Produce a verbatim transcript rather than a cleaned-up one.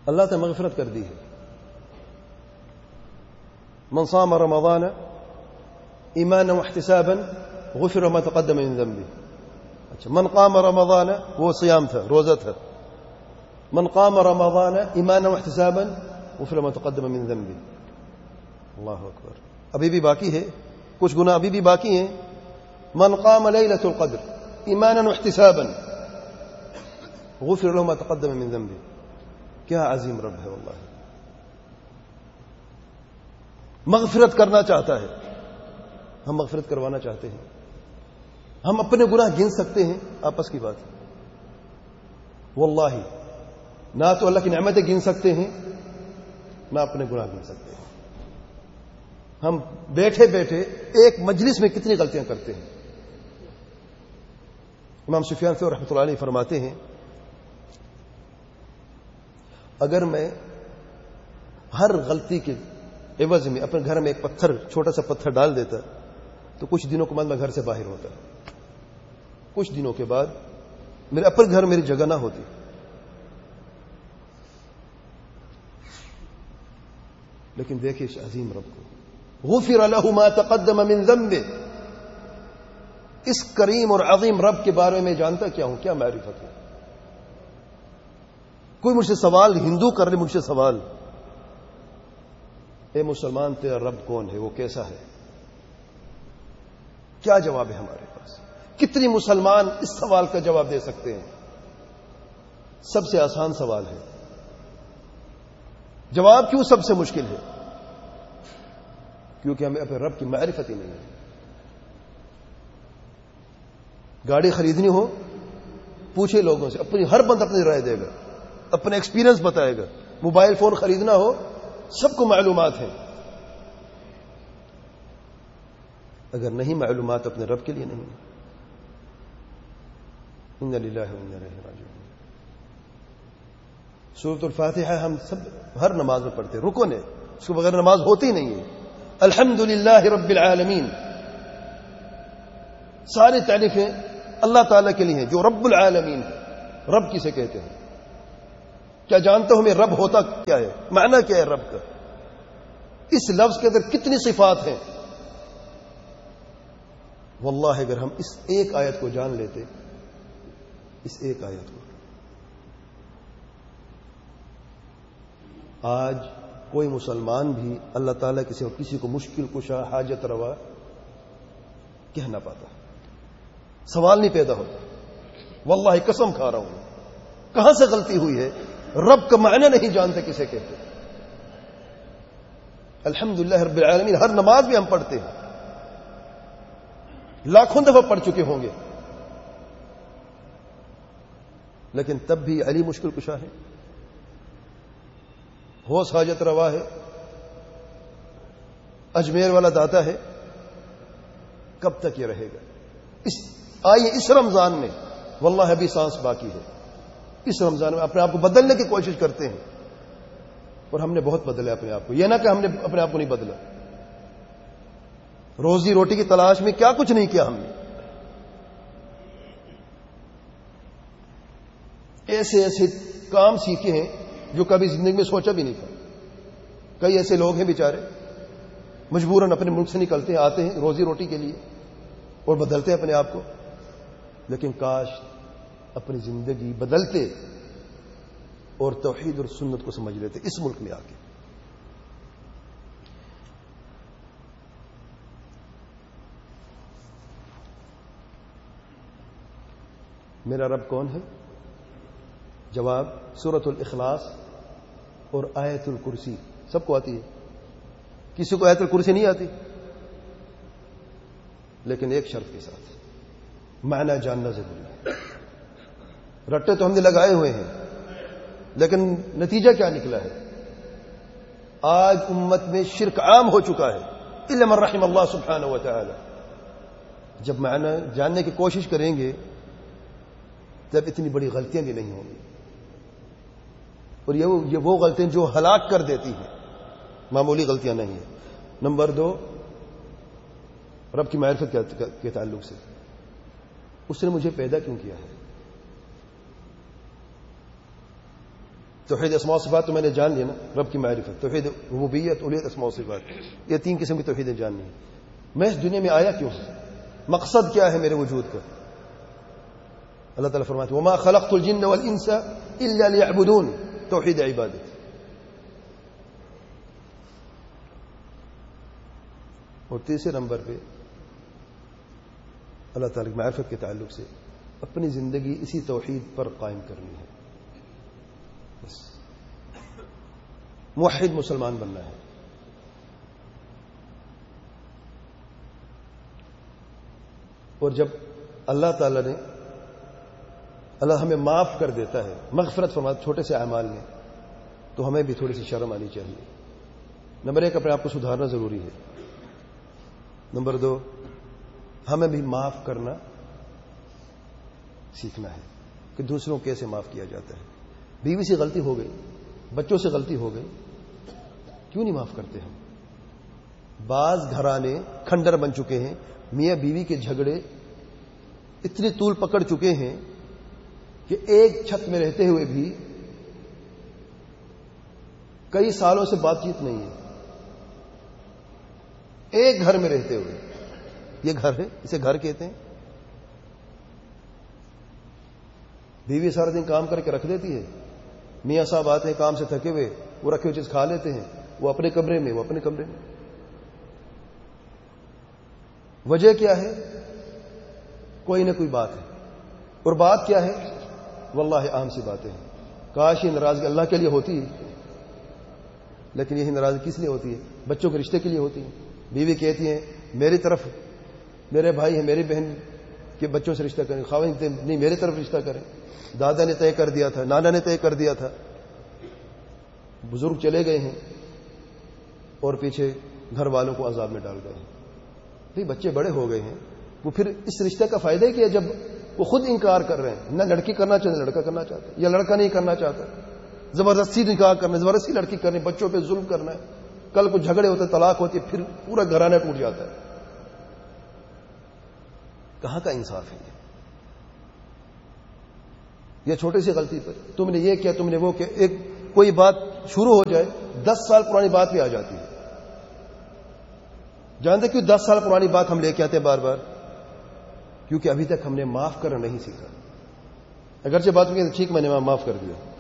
اللہ نے مغفرت کر دی ہے. من صام رمضان ایمانا واحتسابا غفر ما تقدم من ذنبه. اچھا، من قام رمضان وہ صیام تھا، روزہ تھا. من قام رمضان ایمانا واحتسابا غفر ما تقدم من ذنبه. اللہ اکبر. ابھی بھی باقی ہے، کچھ گناہ ابھی بھی باقی ہیں. من قام لیلۃ القدر ایمانا واحتسابا غفر له ما تقدم من ذنبه. کیا عظیم رب ہے واللہ. مغفرت کرنا چاہتا ہے، ہم مغفرت کروانا چاہتے ہیں. ہم اپنے گناہ گن سکتے ہیں؟ آپس کی بات ہے. واللہ نہ تو اللہ کی نعمتیں گن سکتے ہیں، نہ اپنے گناہ گن سکتے ہیں. ہم بیٹھے بیٹھے ایک مجلس میں کتنی غلطیاں کرتے ہیں. امام سفیان سے رحمۃ اللہ علیہ فرماتے ہیں اگر میں ہر غلطی کے عوض میں اپنے گھر میں ایک پتھر، چھوٹا سا پتھر ڈال دیتا تو کچھ دنوں کے بعد میں گھر سے باہر ہوتا. کچھ دنوں کے بعد میرے اپنے گھر میری جگہ نہ ہوتی. لیکن دیکھیں اس عظیم رب کو، غفر له ما تقدم من ذنبه. اس کریم اور عظیم رب کے بارے میں جانتا کیا ہوں، کیا معرفت ہے. کوئی مجھ سے سوال، ہندو کر لے مجھ سے سوال، اے مسلمان تیرا رب کون ہے، وہ کیسا ہے؟ کیا جواب ہے ہمارے پاس؟ کتنی مسلمان اس سوال کا جواب دے سکتے ہیں؟ سب سے آسان سوال ہے. جواب کیوں سب سے مشکل ہے؟ کیونکہ ہمیں اپنے رب کی معرفت ہی نہیں ہے. گاڑی خریدنی ہو پوچھے لوگوں سے، اپنی ہر بند اپنی رائے دے گا، اپنا ایکسپیرینس بتائے گا. موبائل فون خریدنا ہو سب کو معلومات ہیں. اگر نہیں معلومات اپنے رب کے لیے نہیں. ان للہ و انا الیہ راجعون. سورۃ الفاتحہ ہم سب ہر نماز میں پڑھتے، رکن ہے، اس کے بغیر نماز ہوتی نہیں ہے. الحمدللہ رب العالمین. ساری تعریفیں اللہ تعالیٰ کے لیے ہیں جو رب العالمین ہے. رب کسے کہتے ہیں؟ کیا جانتے ہو میں رب ہوتا کیا ہے؟ معنی کیا ہے رب کا؟ اس لفظ کے اندر کتنی صفات ہیں. واللہ اگر ہم اس ایک آیت کو جان لیتے، اس ایک آیت کو، آج کوئی مسلمان بھی اللہ تعالیٰ کسی کسی کو مشکل کشا، حاجت روا کہہ نہ پاتا. سوال نہیں پیدا ہوتا. واللہ قسم کھا رہا ہوں. کہاں سے غلطی ہوئی ہے؟ رب کا معنی نہیں جانتے کسے کہتے. الحمدللہ رب العالمین ہر نماز میں ہم پڑھتے ہیں، لاکھوں دفعہ پڑھ چکے ہوں گے، لیکن تب بھی علی مشکل کشا ہے، ہوس حاجت روا ہے، اجمیر والا داتا ہے. کب تک یہ رہے گا؟ اس آئیے اس رمضان میں، واللہ ابھی سانس باقی ہے، اس رمضان میں اپنے آپ کو بدلنے کی کوشش کرتے ہیں. اور ہم نے بہت بدلا اپنے آپ کو. یہ نہ کہ ہم نے اپنے آپ کو نہیں بدلا. روزی روٹی کی تلاش میں کیا کچھ نہیں کیا ہم نے. ایسے ایسے کام سیکھے ہیں جو کبھی زندگی میں سوچا بھی نہیں تھا. کئی ایسے لوگ ہیں بیچارے مجبوراً اپنے ملک سے نکلتے ہیں، آتے ہیں روزی روٹی کے لیے اور بدلتے ہیں اپنے آپ کو. لیکن کاش اپنی زندگی بدلتے اور توحید اور سنت کو سمجھ لیتے اس ملک میں آ کے. میرا رب کون ہے؟ جواب سورۃ الاخلاص اور آیت الکرسی. سب کو آتی ہے، کسی کو آیت الکرسی نہیں آتی، لیکن ایک شرط کے ساتھ، معنی جاننا ضروری ہے. رٹے تو ہم نے لگائے ہوئے ہیں، لیکن نتیجہ کیا نکلا ہے؟ آج امت میں شرک عام ہو چکا ہے، الا من رحم اللہ سبحانہ و تعالی. جب معنی جاننے کی کوشش کریں گے تب اتنی بڑی غلطیاں بھی نہیں ہوں گی. اور یہ وہ غلطیاں جو ہلاک کر دیتی ہیں، معمولی غلطیاں نہیں ہیں. نمبر دو، رب کی معرفت کے تعلق سے، اس نے مجھے پیدا کیوں کیا ہے؟ توحید اسماء و صفات تو میں نے جان لیا نا، رب کی معرفت، توحید ربوبیت، الوہیت، اسماء و صفات، یہ تین قسم کی توحیدیں جاننی ہیں. میں اس دنیا میں آیا کیوں؟ مقصد کیا ہے میرے وجود کا؟ اللہ تعالیٰ فرماتے ہیں وما خلقت الجن والانس الا ليعبدون، توحید عبادت. اور تیسرے نمبر پہ اللہ تعالیٰ کی معرفت کے تعلق سے اپنی زندگی اسی توحید پر قائم کرنی ہے. بس موحد مسلمان بننا ہے. اور جب اللہ تعالیٰ نے اللہ ہمیں معاف کر دیتا ہے، مغفرت فرماتا چھوٹے سے اعمال میں، تو ہمیں بھی تھوڑی سی شرم آنی چاہیے. نمبر ایک، اپنے آپ کو سدھارنا ضروری ہے. نمبر دو، ہمیں بھی معاف کرنا سیکھنا ہے کہ دوسروں کو کیسے معاف کیا جاتا ہے. بیوی سے غلطی ہو گئی، بچوں سے غلطی ہو گئی، کیوں نہیں معاف کرتے ہم؟ بعض گھرانے کھنڈر بن چکے ہیں، میاں بیوی کے جھگڑے اتنی طول پکڑ چکے ہیں کہ ایک چھت میں رہتے ہوئے بھی کئی سالوں سے بات چیت نہیں ہے. ایک گھر میں رہتے ہوئے، یہ گھر ہے، اسے گھر کہتے ہیں. بیوی سارا دن کام کر کے رکھ دیتی ہے، میاں صاحب آتے ہیں کام سے تھکے ہوئے، وہ رکھے ہوئے چیز کھا لیتے ہیں، وہ اپنے کمرے میں وہ اپنے کمرے میں. وجہ کیا ہے؟ کوئی نہ کوئی بات ہے. اور بات کیا ہے؟ واللہ عام سی باتیں ہیں. کاش یہ ناراضگی اللہ کے لیے ہوتی ہے، لیکن یہی ناراضگی کس لیے ہوتی ہے؟ بچوں کے رشتے کے لیے ہوتی ہے. بیوی کہتی ہیں میری طرف میرے بھائی ہیں، میری بہن کے بچوں سے رشتہ کریں، خاوند نہیں میری طرف رشتہ کریں. دادا نے طے کر دیا تھا، نانا نے طے کر دیا تھا، بزرگ چلے گئے ہیں اور پیچھے گھر والوں کو عذاب میں ڈال گئے ہیں. بھئی بچے بڑے ہو گئے ہیں، وہ پھر اس رشتے کا فائدہ ہی کیا جب وہ خود انکار کر رہے ہیں؟ نہ لڑکی کرنا چاہتے لڑکا کرنا چاہتا ہے، یا لڑکا نہیں کرنا چاہتا، زبردستی نکاح کرنا، زبردستی لڑکی کرنی، بچوں پہ ظلم کرنا ہے. کل کو جھگڑے ہوتے، طلاق ہوتی ہے، پھر پورا گھرانہ ٹوٹ جاتا ہے. کہاں کا انصاف ہے؟ یہ چھوٹی سی غلطی پر تم نے یہ کیا، تم نے وہ کیا، ایک کوئی بات شروع ہو جائے دس سال پرانی بات بھی آ جاتی ہے. جانتے کیوں دس سال پرانی بات ہم لے کے آتے بار بار؟ کیونکہ ابھی تک ہم نے معاف کرنا نہیں سیکھا. اگرچہ بات میں ٹھیک میں نے معاف کر دیا،